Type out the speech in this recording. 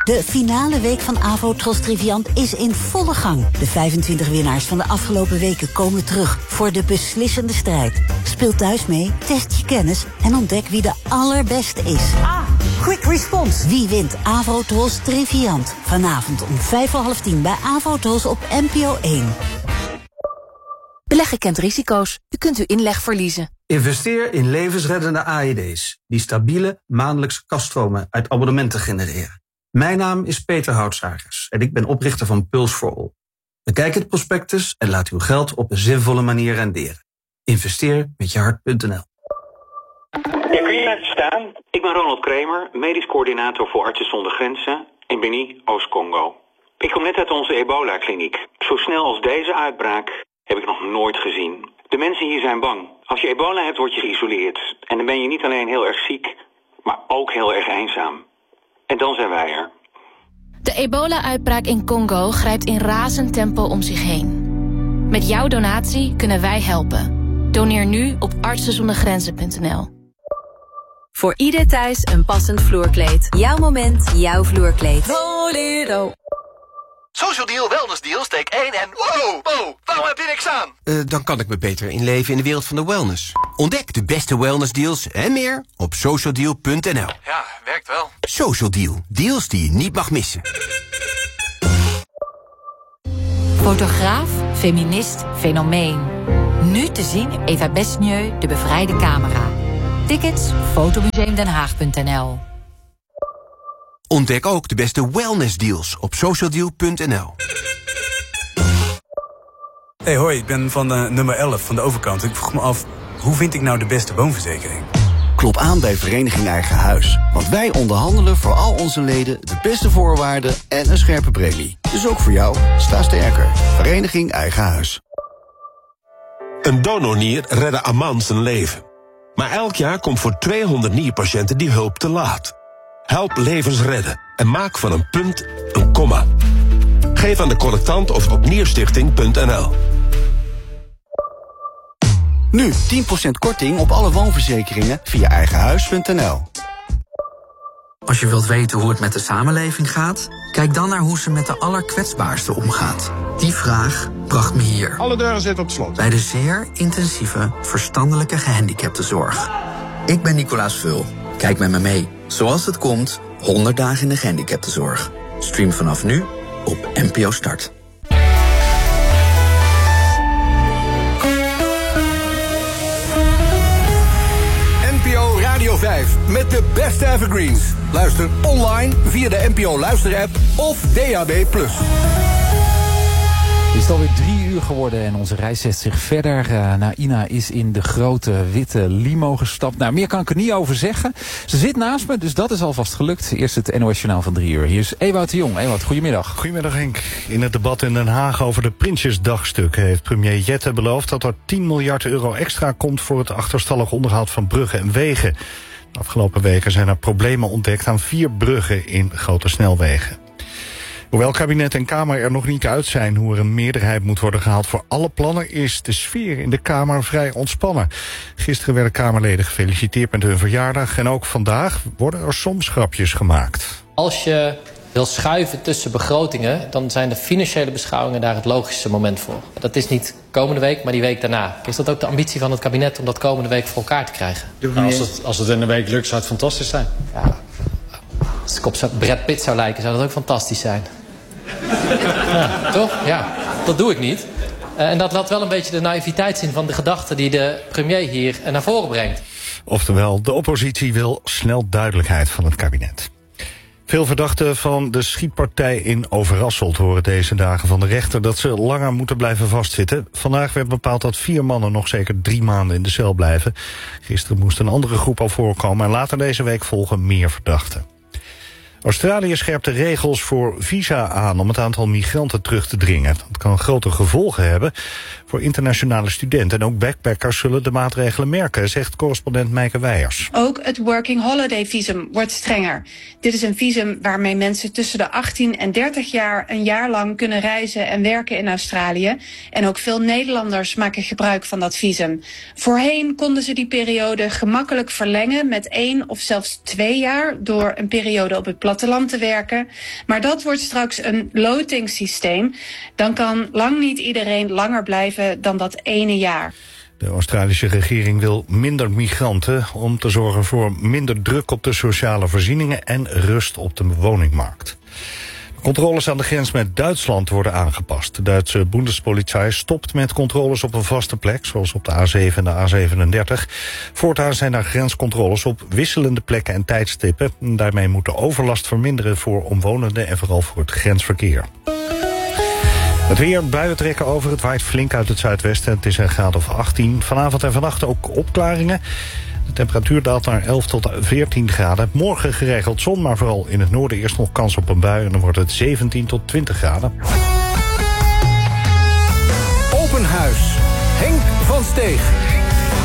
De finale week van Avotros Triviant is in volle gang. De 25 winnaars van de afgelopen weken komen terug voor de beslissende strijd. Speel thuis mee, test je kennis en ontdek wie de allerbeste is. Quick response. Wie wint Avotros Triviant? Vanavond om 9:55 bij Avotros op NPO 1. Beleggen kent risico's. U kunt uw inleg verliezen. Investeer in levensreddende AED's die stabiele maandelijkse kaststromen uit abonnementen genereren. Mijn naam is Peter Houtzagers en ik ben oprichter van Pulse for All. Bekijk het prospectus en laat uw geld op een zinvolle manier renderen. Investeer met je hart.nl. Ja, kun je even staan? Ik ben Ronald Kramer, medisch coördinator voor Artsen zonder Grenzen in Beni, Oost-Congo. Ik kom net uit onze ebola-kliniek. Zo snel als deze uitbraak heb ik nog nooit gezien. De mensen hier zijn bang. Als je ebola hebt, word je geïsoleerd. En dan ben je niet alleen heel erg ziek, maar ook heel erg eenzaam. En dan zijn wij er. De ebola-uitbraak in Congo grijpt in razend tempo om zich heen. Met jouw donatie kunnen wij helpen. Doneer nu op artsenzondergrenzen.nl. Voor ieder thuis een passend vloerkleed. Jouw moment, jouw vloerkleed. Volero. Social Deal, Wellness Deal, steek 1 en... Wow, waarom heb je niks aan? Dan kan ik me beter inleven in de wereld van de wellness. Ontdek de beste wellness deals en meer op socialdeal.nl. Ja, werkt wel. Social Deal, deals die je niet mag missen. Fotograaf, feminist, fenomeen. Nu te zien Eva Besnieu, de bevrijde camera. Tickets, fotomuseumdenhaag.nl. Ontdek ook de beste wellness deals op socialdeal.nl. Hey, hoi, ik ben van nummer 11 van de overkant. Ik vroeg me af, hoe vind ik nou de beste woonverzekering? Klop aan bij Vereniging Eigen Huis. Want wij onderhandelen voor al onze leden de beste voorwaarden en een scherpe premie. Dus ook voor jou, sta sterker. Vereniging Eigen Huis. Een donornier redde Aman zijn leven. Maar elk jaar komt voor 200 nierpatiënten die hulp te laat. Help levens redden en maak van een punt een komma. Geef aan de collectant of op nierstichting.nl. Nu 10% korting op alle woonverzekeringen via eigenhuis.nl. Als je wilt weten hoe het met de samenleving gaat, kijk dan naar hoe ze met de allerkwetsbaarsten omgaat. Die vraag bracht me hier. Alle deuren zitten op slot. Bij de zeer intensieve verstandelijke gehandicaptenzorg. Ik ben Nicolaas Vul. Kijk met me mee. Zoals het komt, 100 dagen in de gehandicaptenzorg. Stream vanaf nu op NPO Start. NPO Radio 5 met de beste evergreens. Luister online via de NPO Luister-app of DAB+. Het is alweer 3 uur geworden en onze reis zet zich verder. Ina is in de grote witte limo gestapt. Nou, meer kan ik er niet over zeggen. Ze zit naast me, dus dat is alvast gelukt. Eerst het NOS Journaal van 3 uur. Hier is Ewout de Jong. Ewout, goedemiddag. Goedemiddag Henk. In het debat in Den Haag over de Prinsjesdagstuk heeft premier Jette beloofd dat er 10 miljard euro extra komt voor het achterstallig onderhoud van bruggen en wegen. De afgelopen weken zijn er problemen ontdekt aan 4 bruggen in grote snelwegen. Hoewel kabinet en Kamer er nog niet uit zijn hoe er een meerderheid moet worden gehaald voor alle plannen, is de sfeer in de Kamer vrij ontspannen. Gisteren werden Kamerleden gefeliciteerd met hun verjaardag en ook vandaag worden er soms grapjes gemaakt. Als je wil schuiven tussen begrotingen, dan zijn de financiële beschouwingen daar het logische moment voor. Dat is niet komende week, maar die week daarna. Is dat ook de ambitie van het kabinet om dat komende week voor elkaar te krijgen? Nou, als het in een week lukt, zou het fantastisch zijn. Ja. Als ik op Brad Pitt zou lijken, zou dat ook fantastisch zijn. Ja, toch? Ja, dat doe ik niet. En dat laat wel een beetje de naïviteit zien van de gedachten die de premier hier naar voren brengt. Oftewel, de oppositie wil snel duidelijkheid van het kabinet. Veel verdachten van de schietpartij in Overasselt horen deze dagen van de rechter dat ze langer moeten blijven vastzitten. Vandaag werd bepaald dat 4 mannen nog zeker 3 maanden in de cel blijven. Gisteren moest een andere groep al voorkomen en later deze week volgen meer verdachten. Australië scherpt de regels voor visa aan om het aantal migranten terug te dringen. Dat kan grote gevolgen hebben voor internationale studenten. En ook backpackers zullen de maatregelen merken, zegt correspondent Meike Weijers. Ook het Working Holiday visum wordt strenger. Dit is een visum waarmee mensen tussen de 18 en 30 jaar een jaar lang kunnen reizen en werken in Australië. En ook veel Nederlanders maken gebruik van dat visum. Voorheen konden ze die periode gemakkelijk verlengen met 1 of zelfs 2 jaar door een periode op het platteland platteland te werken. Maar dat wordt straks een lotingssysteem. Dan kan lang niet iedereen langer blijven dan dat ene jaar. De Australische regering wil minder migranten om te zorgen voor minder druk op de sociale voorzieningen en rust op de woningmarkt. De controles aan de grens met Duitsland worden aangepast. De Duitse Bundespolizei stopt met controles op een vaste plek, zoals op de A7 en de A37. Voortaan zijn er grenscontroles op wisselende plekken en tijdstippen. Daarmee moet de overlast verminderen voor omwonenden en vooral voor het grensverkeer. Het weer, buien trekken over, het waait flink uit het zuidwesten. Het is een graad of 18. Vanavond en vannacht ook opklaringen. De temperatuur daalt naar 11 tot 14 graden. Morgen geregeld zon, maar vooral in het noorden eerst nog kans op een bui. En dan wordt het 17 tot 20 graden. Open Huis. Henk van Steeg.